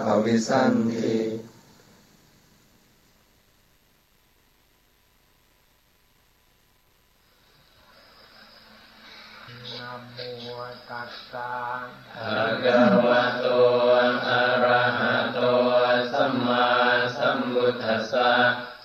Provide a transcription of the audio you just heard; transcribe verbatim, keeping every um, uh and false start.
วิสันตินะโมตัสสะภะคะวะโตอะระหะโตสัมมาสัมพุทธัสสะ